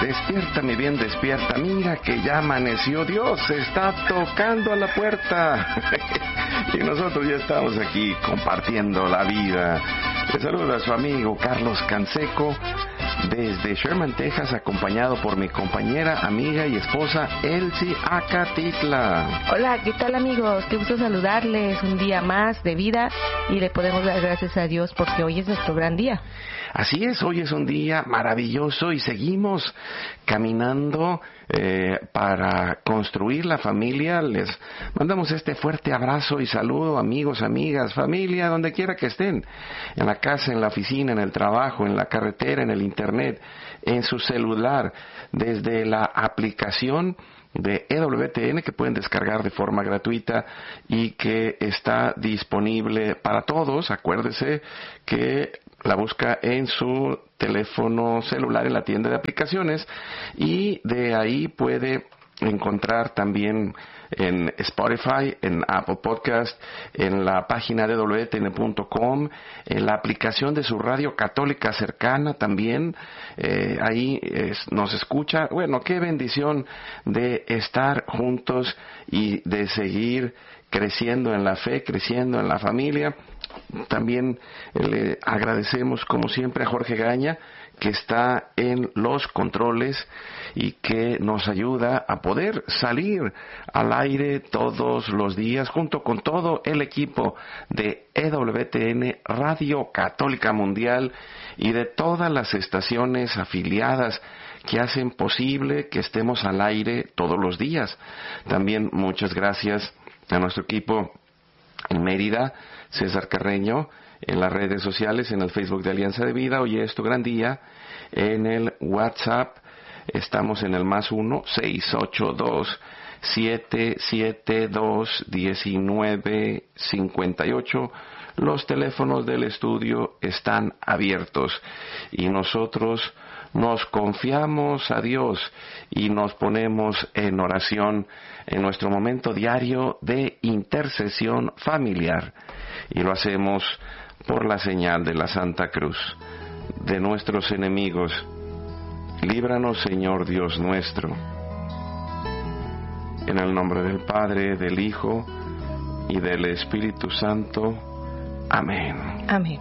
Despierta, mi bien, despierta. Mira que ya amaneció. Dios está tocando a la puerta. Y nosotros ya estamos aquí compartiendo la vida. Le saluda a su amigo Carlos Canseco desde Sherman, Texas, acompañado por mi compañera, amiga y esposa Elsie Acatitla. Hola, ¿qué tal, amigos? Qué gusto saludarles, un día más de vida, y le podemos dar gracias a Dios porque hoy es nuestro gran día. Así es, hoy es un día maravilloso y seguimos caminando para construir la familia. Les mandamos este fuerte abrazo y saludo, amigos, amigas, familia, donde quiera que estén, en la casa, en la oficina, en el trabajo, en la carretera, en el internet, en su celular, desde la aplicación de EWTN que pueden descargar de forma gratuita y que está disponible para todos. Acuérdese que la busca en su teléfono celular en la tienda de aplicaciones y de ahí puede encontrar también en Spotify, en Apple Podcast, en la página de wtn.com, en la aplicación de su radio católica cercana también, ahí nos escucha. Bueno, qué bendición de estar juntos y de seguir creciendo en la fe, creciendo en la familia. También le agradecemos como siempre a Jorge Gaña, que está en los controles y que nos ayuda a poder salir al aire todos los días junto con todo el equipo de EWTN Radio Católica Mundial y de todas las estaciones afiliadas que hacen posible que estemos al aire todos los días. También muchas gracias a nuestro equipo en Mérida, César Carreño, en las redes sociales, en el Facebook de Alianza de Vida. Hoy es tu gran día. En el WhatsApp estamos en el +1 682 772 1958. Los teléfonos del estudio están abiertos y nosotros nos confiamos a Dios y nos ponemos en oración en nuestro momento diario de intercesión familiar, y lo hacemos por la señal de la Santa Cruz. De nuestros enemigos, líbranos, Señor Dios nuestro. En el nombre del Padre, del Hijo y del Espíritu Santo. Amén. Amén.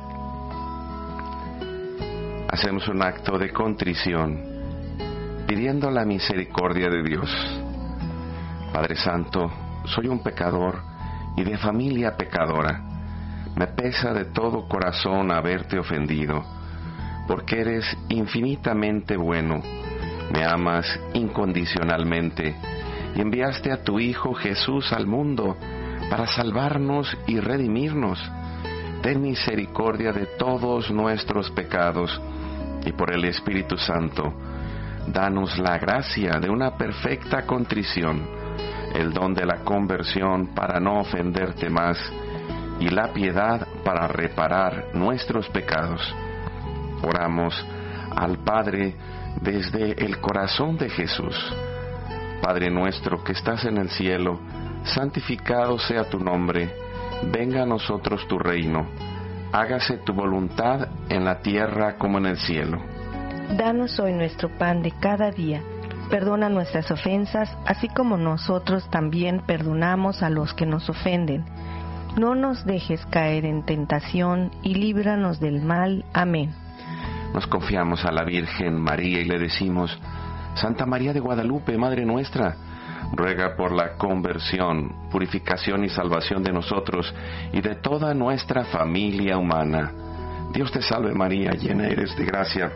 Hacemos un acto de contrición, pidiendo la misericordia de Dios. Padre Santo, soy un pecador y de familia pecadora. Me pesa de todo corazón haberte ofendido, porque eres infinitamente bueno, me amas incondicionalmente y enviaste a tu Hijo Jesús al mundo para salvarnos y redimirnos. Ten misericordia de todos nuestros pecados y por el Espíritu Santo, danos la gracia de una perfecta contrición, el don de la conversión para no ofenderte más y la piedad para reparar nuestros pecados. Oramos al Padre desde el corazón de Jesús. Padre nuestro que estás en el cielo, santificado sea tu nombre. Venga a nosotros tu reino. Hágase tu voluntad en la tierra como en el cielo. Danos hoy nuestro pan de cada día. Perdona nuestras ofensas, así como nosotros también perdonamos a los que nos ofenden. No nos dejes caer en tentación y líbranos del mal. Amén. Nos confiamos a la Virgen María y le decimos: Santa María de Guadalupe, Madre nuestra, ruega por la conversión, purificación y salvación de nosotros y de toda nuestra familia humana. Dios te salve María, llena eres de gracia.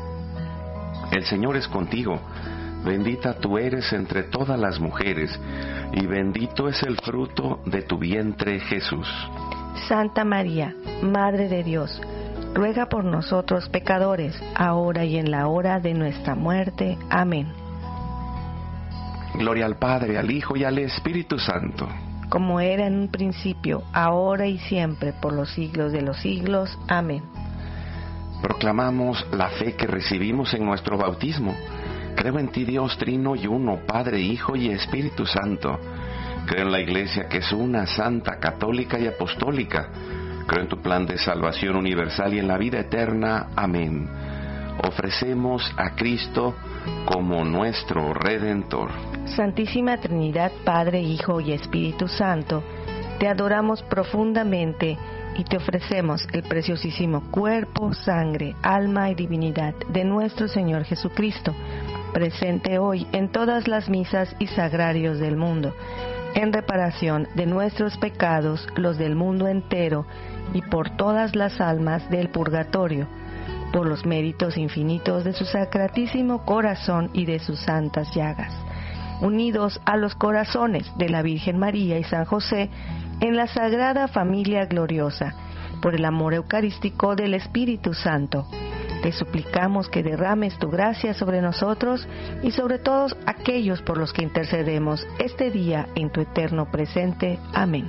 El Señor es contigo. Bendita tú eres entre todas las mujeres, y bendito es el fruto de tu vientre, Jesús. Santa María, Madre de Dios, ruega por nosotros pecadores, ahora y en la hora de nuestra muerte. Amén. Gloria al Padre, al Hijo y al Espíritu Santo. Como era en un principio, ahora y siempre, por los siglos de los siglos. Amén. Proclamamos la fe que recibimos en nuestro bautismo. Creo en ti, Dios trino y uno, Padre, Hijo y Espíritu Santo. Creo en la Iglesia que es una, santa, católica y apostólica. Creo en tu plan de salvación universal y en la vida eterna. Amén. ofrecemos a Cristo como nuestro Redentor. Santísima Trinidad, Padre, Hijo y Espíritu Santo, te adoramos profundamente y te ofrecemos el preciosísimo cuerpo, sangre, alma y divinidad de nuestro Señor Jesucristo, presente hoy en todas las misas y sagrarios del mundo, en reparación de nuestros pecados, los del mundo entero, y por todas las almas del purgatorio, por los méritos infinitos de su sacratísimo corazón y de sus santas llagas, unidos a los corazones de la Virgen María y San José, en la Sagrada Familia Gloriosa, por el amor eucarístico del Espíritu Santo. Te suplicamos que derrames tu gracia sobre nosotros y sobre todos aquellos por los que intercedemos este día en tu eterno presente. Amén.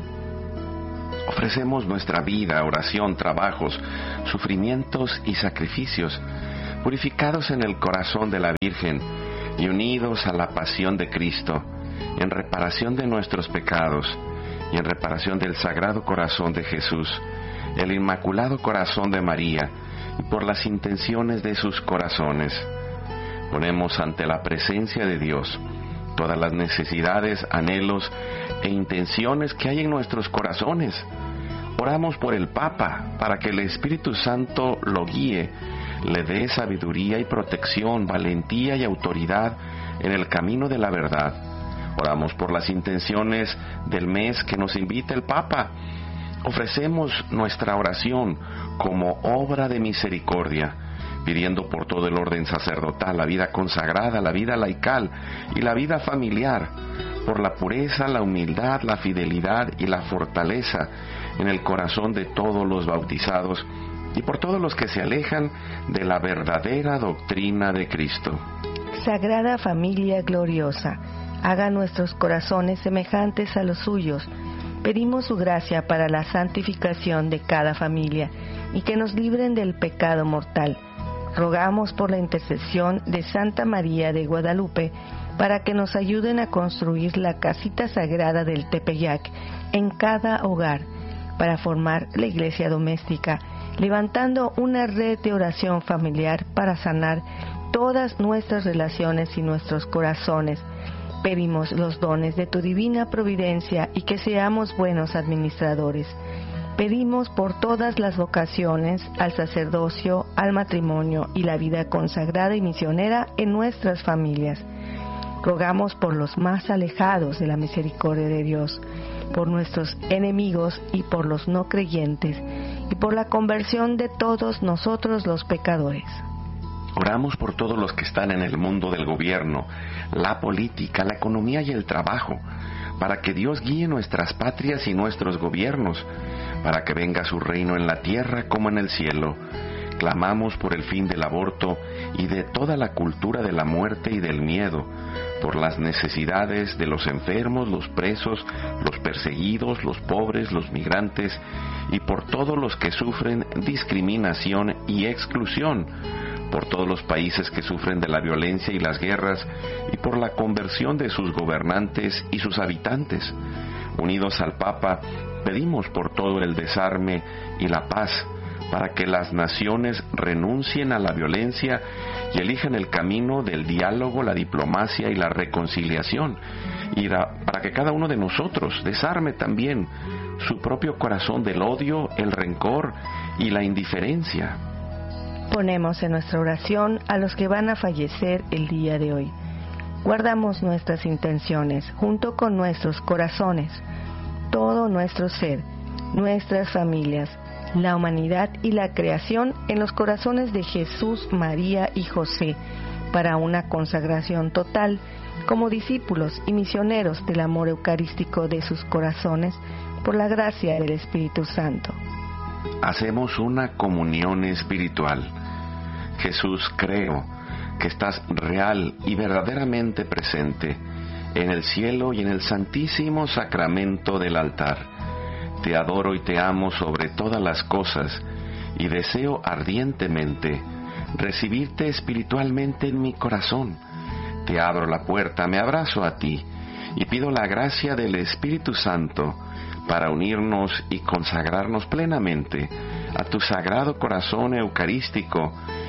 Ofrecemos nuestra vida, oración, trabajos, sufrimientos y sacrificios, purificados en el corazón de la Virgen y unidos a la pasión de Cristo, en reparación de nuestros pecados y en reparación del Sagrado Corazón de Jesús, el Inmaculado Corazón de María, y por las intenciones de sus corazones. Ponemos ante la presencia de Dios todas las necesidades, anhelos e intenciones que hay en nuestros corazones. Oramos por el Papa, para que el Espíritu Santo lo guíe, le dé sabiduría y protección, valentía y autoridad en el camino de la verdad. Oramos por las intenciones del mes que nos invita el Papa. Ofrecemos nuestra oración como obra de misericordia, pidiendo por todo el orden sacerdotal, la vida consagrada, la vida laical y la vida familiar, por la pureza, la humildad, la fidelidad y la fortaleza en el corazón de todos los bautizados y por todos los que se alejan de la verdadera doctrina de Cristo. Sagrada Familia Gloriosa, haga nuestros corazones semejantes a los suyos. Pedimos su gracia para la santificación de cada familia y que nos libren del pecado mortal. Rogamos por la intercesión de Santa María de Guadalupe para que nos ayuden a construir la casita sagrada del Tepeyac en cada hogar, para formar la iglesia doméstica, levantando una red de oración familiar para sanar todas nuestras relaciones y nuestros corazones. Pedimos los dones de tu divina providencia y que seamos buenos administradores. Pedimos por todas las vocaciones, al sacerdocio, al matrimonio y la vida consagrada y misionera en nuestras familias. Rogamos por los más alejados de la misericordia de Dios, por nuestros enemigos y por los no creyentes, y por la conversión de todos nosotros los pecadores. Oramos por todos los que están en el mundo del gobierno, la política, la economía y el trabajo, para que Dios guíe nuestras patrias y nuestros gobiernos, para que venga su reino en la tierra como en el cielo. Clamamos por el fin del aborto y de toda la cultura de la muerte y del miedo, por las necesidades de los enfermos, los presos, los perseguidos, los pobres, los migrantes, y por todos los que sufren discriminación y exclusión, por todos los países que sufren de la violencia y las guerras, y por la conversión de sus gobernantes y sus habitantes. Unidos al Papa, pedimos por todo el desarme y la paz, para que las naciones renuncien a la violencia y elijan el camino del diálogo, la diplomacia y la reconciliación, y para que cada uno de nosotros desarme también su propio corazón del odio, el rencor y la indiferencia. Ponemos en nuestra oración a los que van a fallecer el día de hoy. Guardamos nuestras intenciones junto con nuestros corazones, todo nuestro ser, nuestras familias, la humanidad y la creación en los corazones de Jesús, María y José, para una consagración total como discípulos y misioneros del amor eucarístico de sus corazones, por la gracia del Espíritu Santo. Hacemos una comunión espiritual. Jesús, creo que estás real y verdaderamente presente en el cielo y en el santísimo sacramento del altar. Te adoro y te amo sobre todas las cosas y deseo ardientemente recibirte espiritualmente en mi corazón. Te abro la puerta, me abrazo a ti y pido la gracia del Espíritu Santo para unirnos y consagrarnos plenamente a tu sagrado corazón eucarístico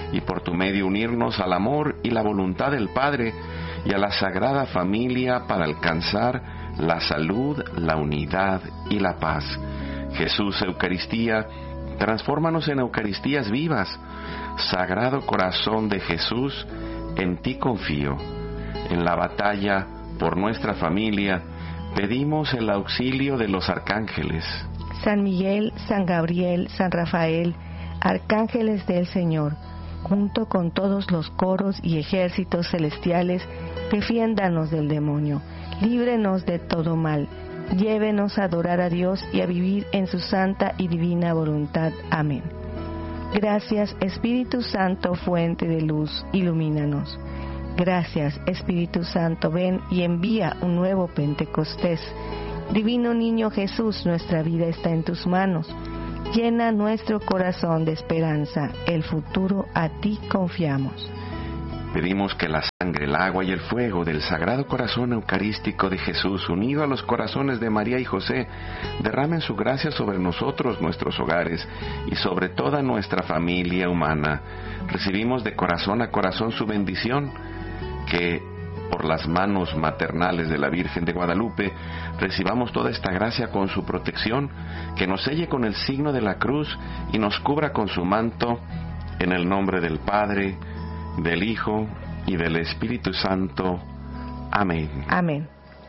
y por tu medio unirnos al amor y la voluntad del Padre y a la Sagrada Familia para alcanzar la salud, la unidad y la paz. Jesús, Eucaristía, transfórmanos en Eucaristías vivas. Sagrado Corazón de Jesús, en ti confío. En la batalla por nuestra familia, pedimos el auxilio de los arcángeles. San Miguel, San Gabriel, San Rafael, arcángeles del Señor, junto con todos los coros y ejércitos celestiales, defiéndanos del demonio, líbrenos de todo mal, llévenos a adorar a Dios y a vivir en su santa y divina voluntad. Amén. Gracias, Espíritu Santo, fuente de luz, ilumínanos. Gracias, Espíritu Santo, ven y envía un nuevo Pentecostés. Divino Niño Jesús, nuestra vida está en tus manos. Llena nuestro corazón de esperanza, el futuro a ti confiamos. Pedimos que la sangre, el agua y el fuego del Sagrado Corazón Eucarístico de Jesús, unido a los corazones de María y José, derramen su gracia sobre nosotros, nuestros hogares y sobre toda nuestra familia humana. Recibimos de corazón a corazón su bendición, que por las manos maternales de la Virgen de Guadalupe recibamos toda esta gracia con su protección, que nos selle con el signo de la cruz y nos cubra con su manto, en el nombre del Padre, del Hijo y del Espíritu Santo. Amén. Amén.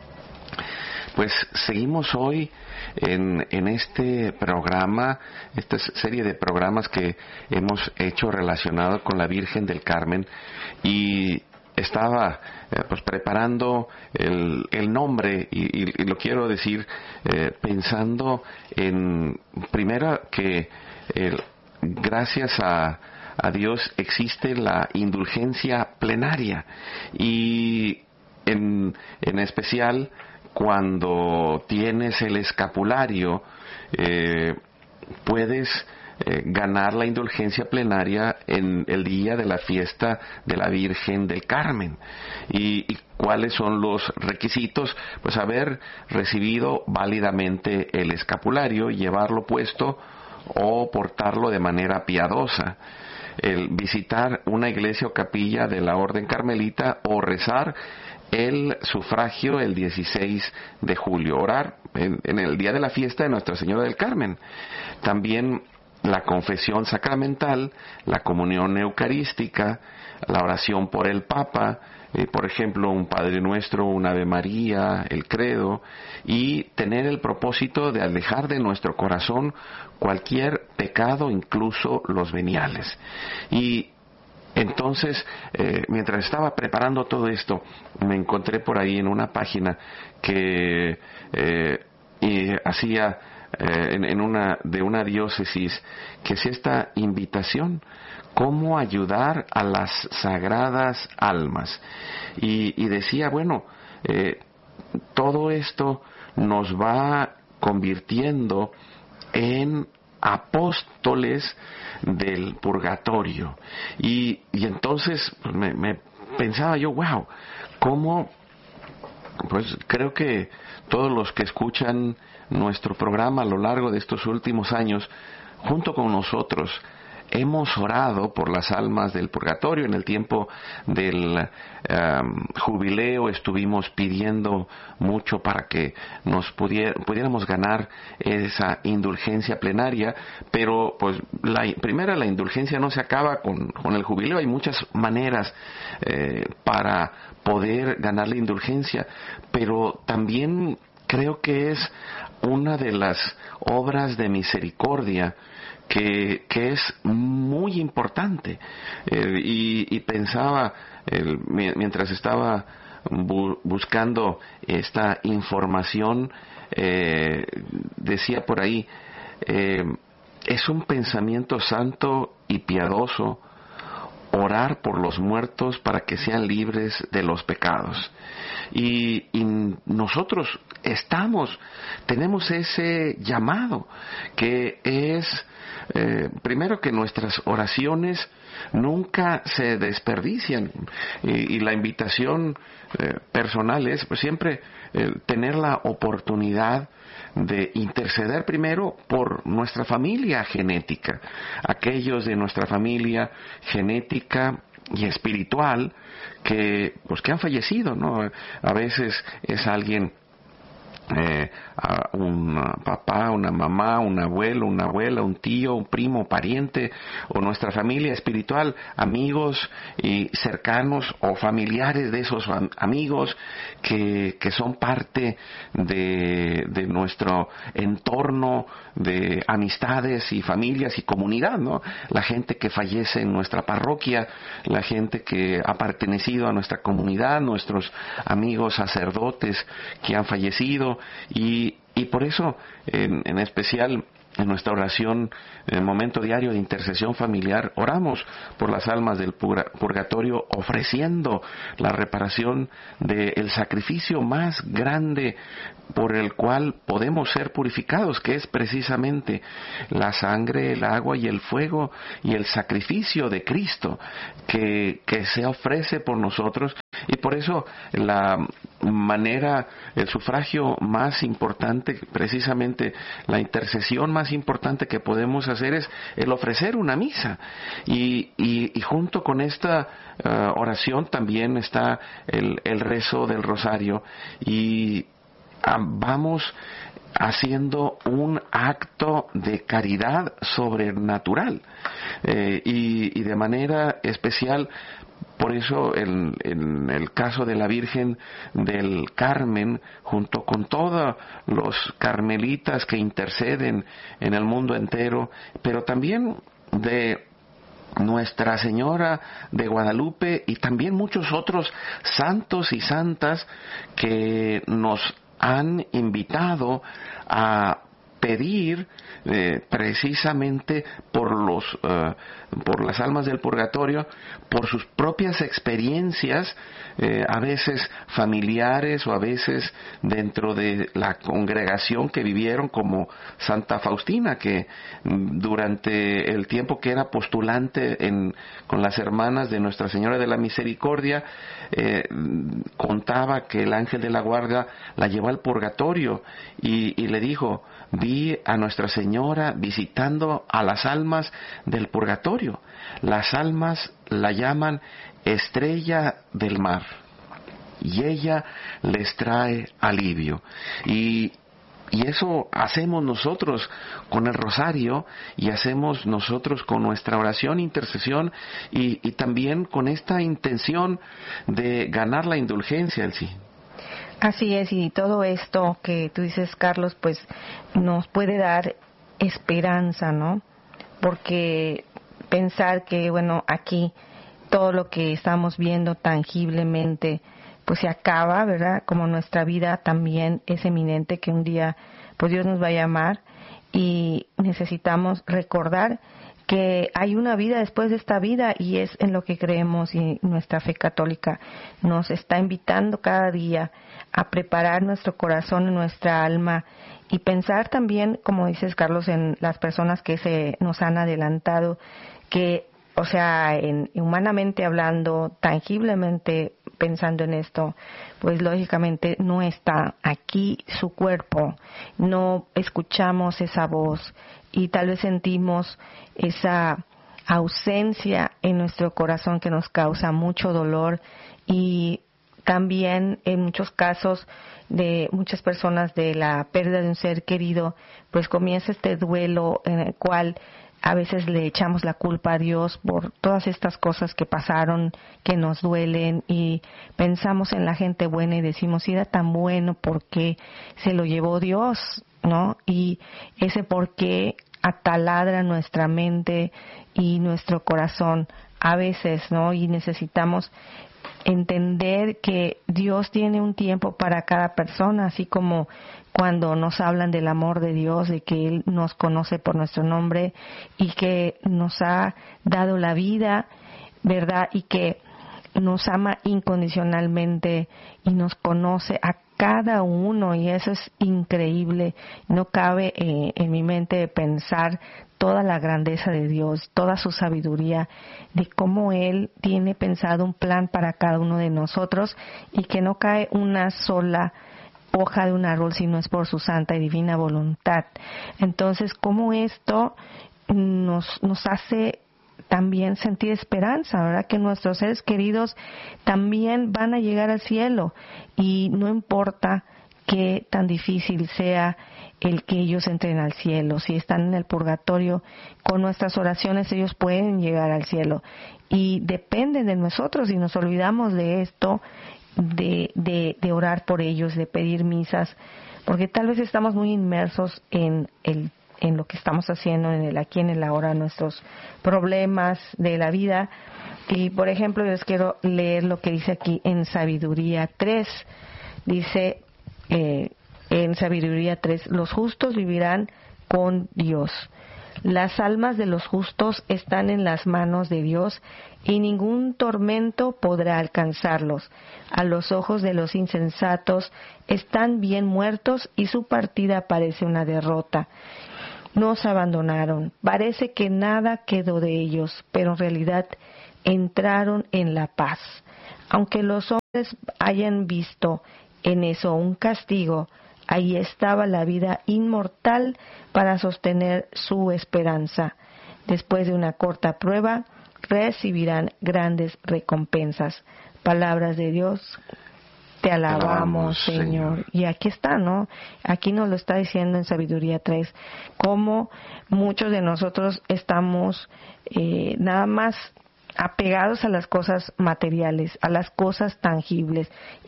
Pues seguimos hoy en este programa, esta serie de programas que hemos hecho relacionado con la Virgen del Carmen, y estaba pues preparando el nombre y lo quiero decir pensando en, primero, que gracias a Dios existe la indulgencia plenaria, y en especial cuando tienes el escapulario puedes ganar la indulgencia plenaria en el día de la fiesta de la Virgen del Carmen. ¿Y cuáles son los requisitos? Pues haber recibido válidamente el escapulario, llevarlo puesto o portarlo de manera piadosa, el visitar una iglesia o capilla de la Orden Carmelita o rezar el sufragio el 16 de julio, orar en el día de la fiesta de Nuestra Señora del Carmen. También la confesión sacramental, la comunión eucarística, la oración por el Papa, por ejemplo, un Padre Nuestro, un Ave María, el Credo, y tener el propósito de alejar de nuestro corazón cualquier pecado, incluso los veniales. Y entonces, mientras estaba preparando todo esto, me encontré por ahí en una página que hacía de una diócesis, que es esta invitación: cómo ayudar a las sagradas almas. Y decía, bueno, todo esto nos va convirtiendo en apóstoles del purgatorio. Y entonces me pensaba yo, wow, cómo, pues creo que todos los que escuchan nuestro programa a lo largo de estos últimos años, junto con nosotros, hemos orado por las almas del purgatorio. En el tiempo del jubileo estuvimos pidiendo mucho para que nos pudiéramos ganar esa indulgencia plenaria, pero pues la indulgencia no se acaba con el jubileo. Hay muchas maneras para poder ganar la indulgencia, pero también creo que es una de las obras de misericordia que es muy importante. Y pensaba, mientras estaba buscando esta información, decía por ahí, es un pensamiento santo y piadoso orar por los muertos para que sean libres de los pecados. Y nosotros tenemos ese llamado, que es primero que nuestras oraciones nunca se desperdician. Y la invitación personal es pues, siempre tener la oportunidad de interceder primero por nuestra familia genética, aquellos de nuestra familia genética y espiritual que han fallecido, ¿no? A veces es alguien, a un papá, una mamá, un abuelo, una abuela, un tío, un primo, pariente, o nuestra familia espiritual, amigos y cercanos o familiares de esos amigos que son parte de nuestro entorno de amistades y familias y comunidad, ¿no? La gente que fallece en nuestra parroquia, la gente que ha pertenecido a nuestra comunidad, nuestros amigos sacerdotes que han fallecido, y por eso en especial en nuestra oración, en el momento diario de intercesión familiar, oramos por las almas del purgatorio, ofreciendo la reparación del sacrificio más grande por el cual podemos ser purificados, que es precisamente la sangre, el agua y el fuego y el sacrificio de Cristo que se ofrece por nosotros. Y por eso el sufragio más importante, precisamente la intercesión más importante que podemos hacer es el ofrecer una misa. Y junto con esta oración también está el rezo del rosario, y vamos haciendo un acto de caridad sobrenatural, y de manera especial. Por eso en el caso de la Virgen del Carmen, junto con todos los carmelitas que interceden en el mundo entero, pero también de Nuestra Señora de Guadalupe y también muchos otros santos y santas que nos han invitado a pedir precisamente por las almas del purgatorio, por sus propias experiencias, a veces familiares o a veces dentro de la congregación que vivieron, como Santa Faustina, que durante el tiempo que era postulante con las hermanas de Nuestra Señora de la Misericordia, contaba que el ángel de la guarda la llevó al purgatorio y le dijo: vi a Nuestra Señora visitando a las almas del purgatorio. Las almas la llaman estrella del mar y ella les trae alivio. Y eso hacemos nosotros con el rosario, y hacemos nosotros con nuestra oración, intercesión, y también con esta intención de ganar la indulgencia, Elsie. Así es, y todo esto que tú dices, Carlos, pues nos puede dar esperanza, ¿no? Porque pensar que, bueno, aquí todo lo que estamos viendo tangiblemente, pues se acaba, ¿verdad? Como nuestra vida también es eminente, que un día, pues Dios nos va a llamar, y necesitamos recordar que hay una vida después de esta vida, y es en lo que creemos, y nuestra fe católica nos está invitando cada día a preparar nuestro corazón y nuestra alma, y pensar también, como dices, Carlos, en las personas que nos han adelantado, que, o sea, humanamente hablando, tangiblemente pensando en esto, pues lógicamente no está aquí su cuerpo, no escuchamos esa voz, y tal vez sentimos esa ausencia en nuestro corazón que nos causa mucho dolor. Y también en muchos casos de muchas personas, de la pérdida de un ser querido, pues comienza este duelo en el cual a veces le echamos la culpa a Dios por todas estas cosas que pasaron, que nos duelen, y pensamos en la gente buena y decimos: si era tan bueno, ¿por qué se lo llevó Dios? ¿No? Y ese por qué ataladra nuestra mente y nuestro corazón a veces, ¿no? Y necesitamos entender que Dios tiene un tiempo para cada persona, así como cuando nos hablan del amor de Dios, de que Él nos conoce por nuestro nombre y que nos ha dado la vida, ¿verdad? Y que nos ama incondicionalmente y nos conoce a cada uno, y eso es increíble. No cabe en mi mente pensar toda la grandeza de Dios, toda su sabiduría, de cómo Él tiene pensado un plan para cada uno de nosotros y que no cae una sola hoja de un árbol si no es por su santa y divina voluntad. Entonces, cómo esto nos hace también sentir esperanza, ¿verdad? Que nuestros seres queridos también van a llegar al cielo y no importa qué tan difícil sea el que ellos entren al cielo. Si están en el purgatorio, con nuestras oraciones ellos pueden llegar al cielo y dependen de nosotros. Y nos olvidamos de esto, de orar por ellos, de pedir misas, porque tal vez estamos muy inmersos en lo que estamos haciendo, en el aquí, en el ahora, nuestros problemas de la vida. Y por ejemplo, yo les quiero leer lo que dice aquí en Sabiduría 3. Dice en Sabiduría 3, los justos vivirán con Dios. Las almas de los justos están en las manos de Dios y ningún tormento podrá alcanzarlos. A los ojos de los insensatos están bien muertos y su partida parece una derrota. Nos abandonaron. Parece que nada quedó de ellos, pero en realidad entraron en la paz. Aunque los hombres hayan visto en eso un castigo, ahí estaba la vida inmortal para sostener su esperanza. Después de una corta prueba, recibirán grandes recompensas. Palabras de Dios. Te alabamos, Señor. Y aquí está, ¿no? Aquí nos lo está diciendo en Sabiduría 3, cómo muchos de nosotros estamos nada más apegados a las cosas materiales, a las cosas tangibles,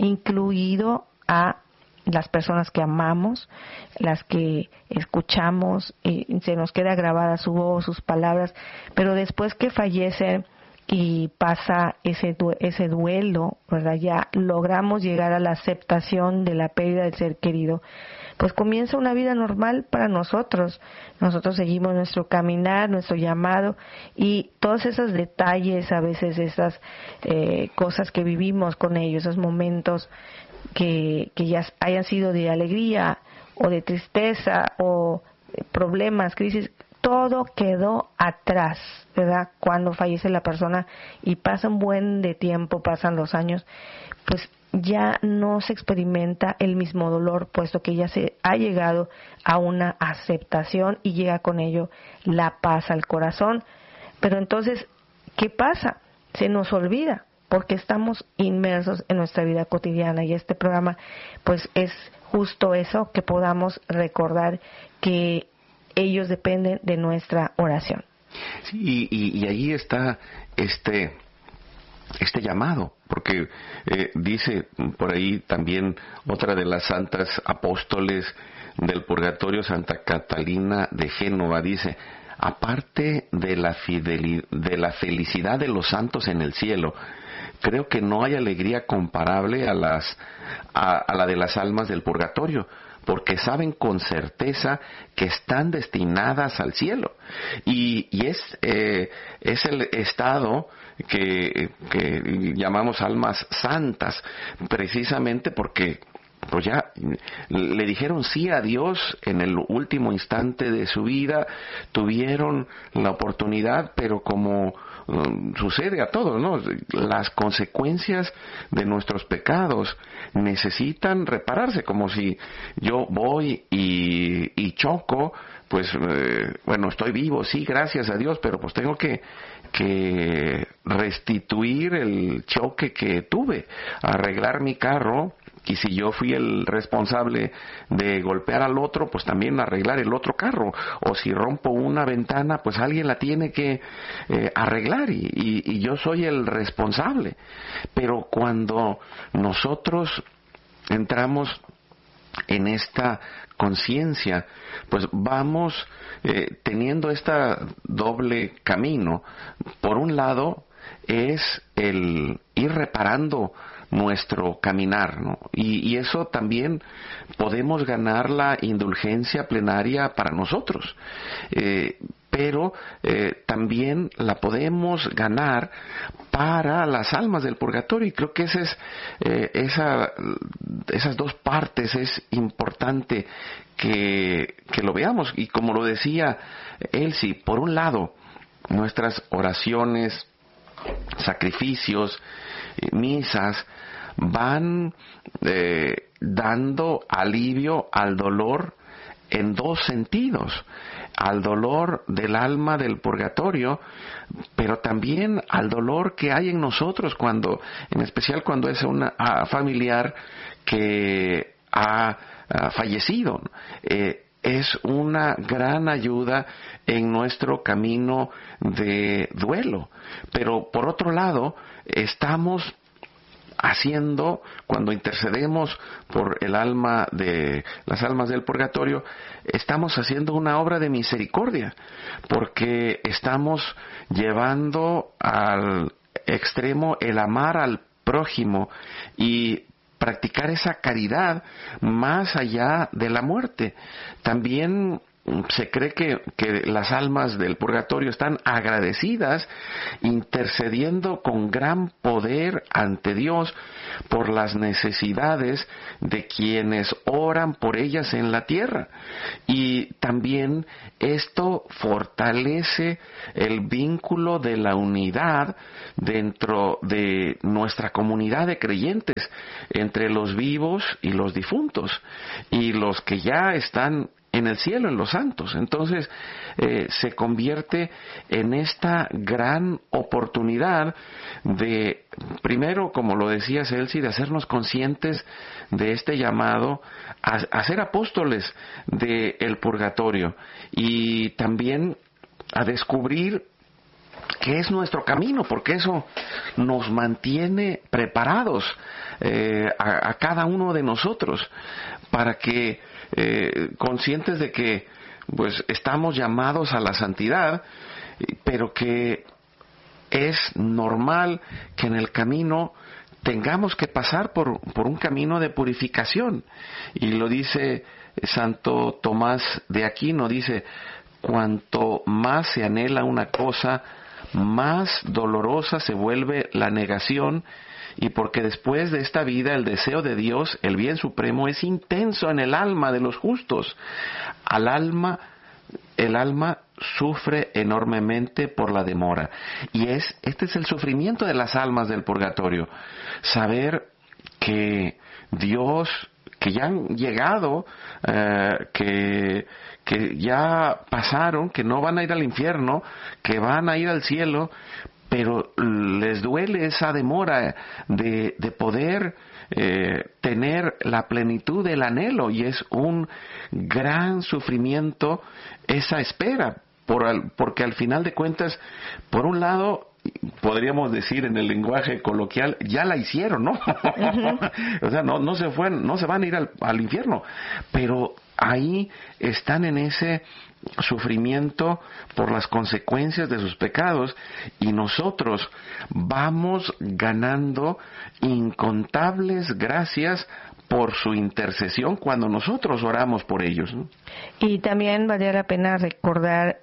incluido a las personas que amamos, las que escuchamos, se nos queda grabada su voz, sus palabras, pero después que fallecen y pasa ese duelo, ¿verdad? Ya logramos llegar a la aceptación de la pérdida del ser querido, pues comienza una vida normal para nosotros. Nosotros seguimos nuestro caminar, nuestro llamado, y todos esos detalles, a veces esas cosas que vivimos con ellos, esos momentos que ya hayan sido de alegría o de tristeza o problemas, crisis, todo quedó atrás, ¿verdad? Cuando fallece la persona y pasa un buen de tiempo, pasan los años, pues ya no se experimenta el mismo dolor, puesto que ya se ha llegado a una aceptación y llega con ello la paz al corazón. Pero entonces, ¿qué pasa? Se nos olvida, porque estamos inmersos en nuestra vida cotidiana, y este programa pues es justo eso, que podamos recordar que ellos dependen de nuestra oración. Sí, y ahí está este llamado, porque dice por ahí también otra de las santas apóstoles del purgatorio, Santa Catalina de Génova, dice: aparte de la felicidad de los santos en el cielo, creo que no hay alegría comparable a la de las almas del purgatorio, porque saben con certeza que están destinadas al cielo. Y es el estado que llamamos almas santas, precisamente porque pues ya le dijeron sí a Dios en el último instante de su vida, tuvieron la oportunidad, pero como sucede a todos, ¿no? Las consecuencias de nuestros pecados necesitan repararse, como si yo voy y choco, pues bueno, estoy vivo, sí, gracias a Dios, pero pues tengo que restituir el choque que tuve, arreglar mi carro. Y si yo fui el responsable de golpear al otro, pues también arreglar el otro carro. O si rompo una ventana, pues alguien la tiene que arreglar y yo soy el responsable. Pero cuando nosotros entramos en esta conciencia, pues vamos teniendo esta doble camino. Por un lado, es el ir reparando nuestro caminar, ¿no? Y eso también podemos ganar la indulgencia plenaria para nosotros, pero también la podemos ganar para las almas del purgatorio, y creo que esas dos partes es importante que lo veamos. Y como lo decía Elsie, por un lado, nuestras oraciones, sacrificios, misas van dando alivio al dolor en dos sentidos: al dolor del alma del purgatorio, pero también al dolor que hay en nosotros en especial cuando es un familiar que ha fallecido. Es una gran ayuda en nuestro camino de duelo. Pero por otro lado, estamos haciendo, cuando intercedemos por el alma de las almas del purgatorio, estamos haciendo una obra de misericordia, porque estamos llevando al extremo el amar al prójimo y practicar esa caridad más allá de la muerte. También se cree que las almas del purgatorio están agradecidas, intercediendo con gran poder ante Dios por las necesidades de quienes oran por ellas en la tierra. Y también esto fortalece el vínculo de la unidad dentro de nuestra comunidad de creyentes, entre los vivos y los difuntos, y los que ya están en el cielo, en los santos. Entonces se convierte en esta gran oportunidad de, primero, como lo decía Elsie, de hacernos conscientes de este llamado a ser apóstoles del purgatorio, y también a descubrir qué es nuestro camino, porque eso nos mantiene preparados a cada uno de nosotros, para que conscientes de que pues estamos llamados a la santidad, pero que es normal que en el camino tengamos que pasar por un camino de purificación. Y lo dice Santo Tomás de Aquino, dice: cuanto más se anhela una cosa, más dolorosa se vuelve la negación, y porque después de esta vida el deseo de Dios, el bien supremo, es intenso en el alma de los justos. El alma sufre enormemente por la demora, y este es el sufrimiento de las almas del purgatorio: saber que Dios, que ya han llegado, que ya pasaron, que no van a ir al infierno, que van a ir al cielo, pero les duele esa demora de poder tener la plenitud del anhelo, y es un gran sufrimiento esa espera, porque al final de cuentas, por un lado, podríamos decir en el lenguaje coloquial, ya la hicieron, ¿no? Uh-huh. O sea, no se van a ir al infierno, pero ahí están en ese sufrimiento por las consecuencias de sus pecados, y nosotros vamos ganando incontables gracias por su intercesión cuando nosotros oramos por ellos, ¿no? Y también vale la pena recordar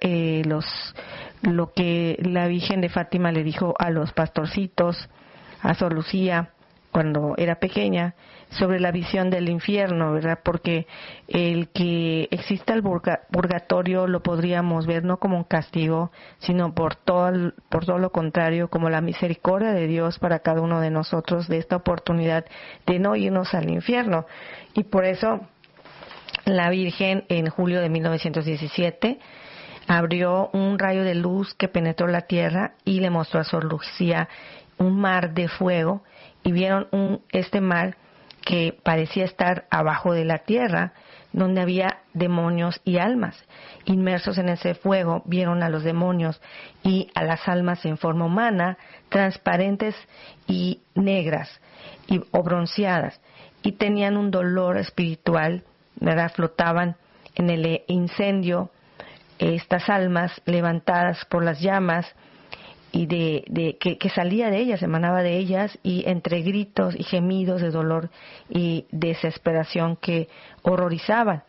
lo que la Virgen de Fátima le dijo a los pastorcitos, a Sor Lucía, cuando era pequeña, sobre la visión del infierno, ¿verdad? Porque el que exista el purgatorio lo podríamos ver no como un castigo, sino por todo lo contrario, como la misericordia de Dios para cada uno de nosotros, de esta oportunidad de no irnos al infierno. Y por eso la Virgen, en julio de 1917, abrió un rayo de luz que penetró la tierra y le mostró a Sor Lucía un mar de fuego, y vieron este mar que parecía estar abajo de la tierra, donde había demonios y almas. Inmersos en ese fuego, vieron a los demonios y a las almas en forma humana, transparentes y negras o bronceadas, y tenían un dolor espiritual, ¿verdad? Flotaban en el incendio estas almas levantadas por las llamas, que salía de ellas, emanaba de ellas, y entre gritos y gemidos de dolor y desesperación que horrorizaban.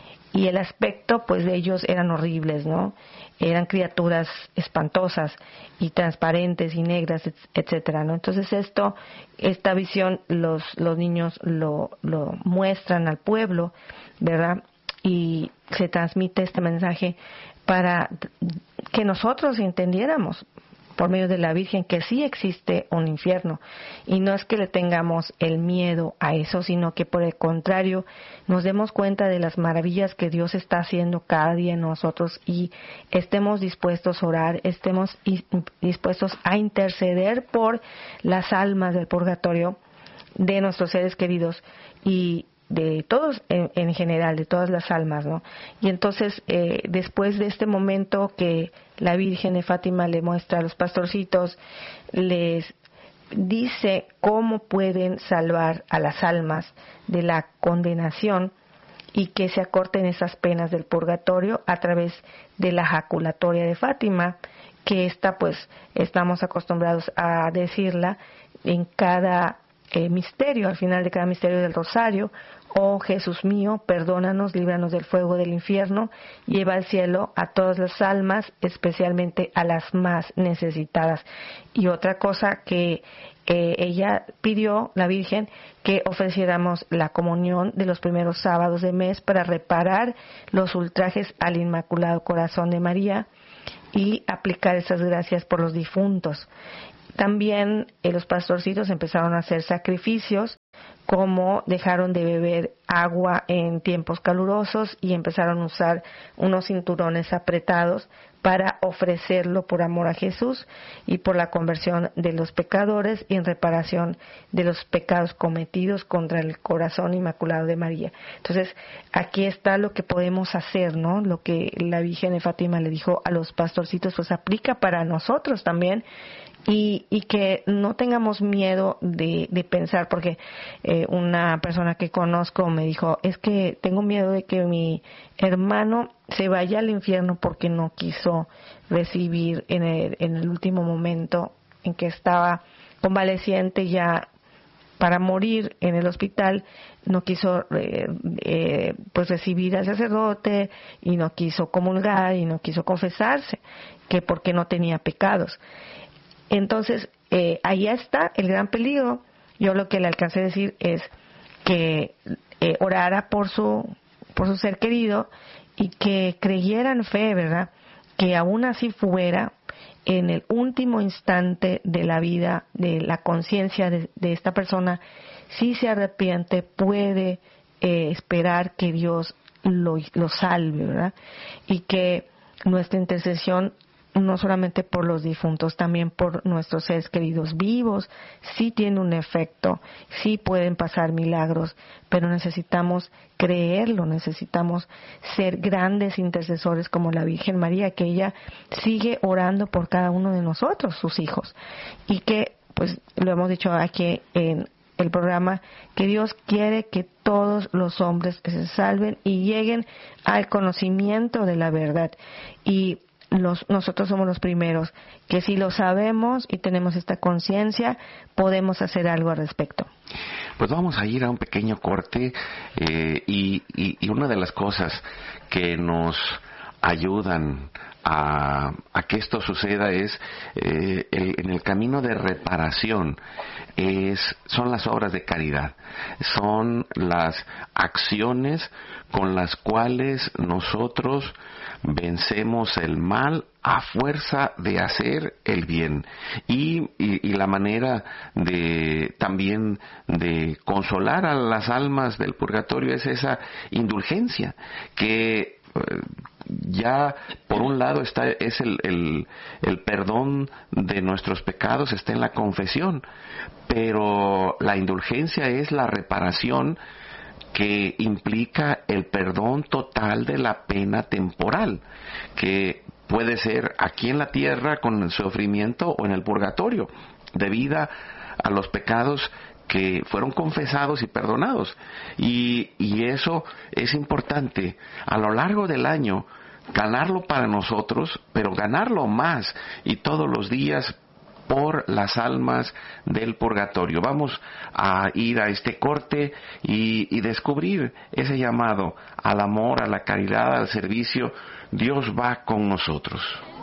Y el aspecto pues de ellos eran horribles, ¿no? Eran criaturas espantosas y transparentes y negras, etcétera, ¿no? Entonces esta visión los niños lo muestran al pueblo, ¿verdad? Y se transmite este mensaje para que nosotros entendiéramos por medio de la Virgen que sí existe un infierno, y no es que le tengamos el miedo a eso, sino que por el contrario nos demos cuenta de las maravillas que Dios está haciendo cada día en nosotros y estemos dispuestos a orar, estemos dispuestos a interceder por las almas del purgatorio, de nuestros seres queridos y de todos en general, de todas las almas, ¿no? Y entonces, después de este momento que la Virgen de Fátima le muestra a los pastorcitos, les dice cómo pueden salvar a las almas de la condenación y que se acorten esas penas del purgatorio a través de la jaculatoria de Fátima, que pues estamos acostumbrados a decirla en cada misterio, al final de cada misterio del rosario: oh Jesús mío, perdónanos, líbranos del fuego del infierno, lleva al cielo a todas las almas, especialmente a las más necesitadas. Y otra cosa que ella pidió, la Virgen, que ofreciéramos la comunión de los primeros sábados de mes para reparar los ultrajes al Inmaculado Corazón de María y aplicar esas gracias por los difuntos. También los pastorcitos empezaron a hacer sacrificios, como dejaron de beber agua en tiempos calurosos y empezaron a usar unos cinturones apretados para ofrecerlo por amor a Jesús y por la conversión de los pecadores y en reparación de los pecados cometidos contra el corazón inmaculado de María. Entonces, aquí está lo que podemos hacer, ¿no? Lo que la Virgen de Fátima le dijo a los pastorcitos, pues aplica para nosotros también. Y que no tengamos miedo de pensar, porque una persona que conozco me dijo: es que tengo miedo de que mi hermano se vaya al infierno porque no quiso recibir en el último momento en que estaba convaleciente ya para morir en el hospital, no quiso pues recibir al sacerdote y no quiso comulgar y no quiso confesarse, que porque no tenía pecados. Entonces, ahí está el gran peligro. Yo lo que le alcancé a decir es que orara por su ser querido y que creyera en fe, ¿verdad? Que aún así fuera, en el último instante de la vida, de la conciencia de esta persona, si se arrepiente, puede esperar que Dios lo salve, ¿verdad? Y que nuestra intercesión, no solamente por los difuntos, también por nuestros seres queridos vivos, sí tiene un efecto, sí pueden pasar milagros, pero necesitamos creerlo, necesitamos ser grandes intercesores como la Virgen María, que ella sigue orando por cada uno de nosotros, sus hijos, y que, pues, lo hemos dicho aquí en el programa, que Dios quiere que todos los hombres se salven y lleguen al conocimiento de la verdad. Y nosotros somos los primeros que, si lo sabemos y tenemos esta conciencia, podemos hacer algo al respecto. Pues vamos a ir a un pequeño corte y una de las cosas que nos ayudan a que esto suceda es en el camino de reparación, son las obras de caridad, son las acciones con las cuales nosotros vencemos el mal a fuerza de hacer el bien, y la manera de también de consolar a las almas del purgatorio es esa indulgencia que ya por un lado es el perdón de nuestros pecados, está en la confesión, pero la indulgencia es la reparación que implica el perdón total de la pena temporal, que puede ser aquí en la tierra con el sufrimiento o en el purgatorio, debida a los pecados que fueron confesados y perdonados. Y eso es importante. A lo largo del año ganarlo para nosotros, pero ganarlo más y todos los días por las almas del purgatorio. Vamos a ir a este corte y descubrir ese llamado al amor, a la caridad, al servicio. Dios va con nosotros.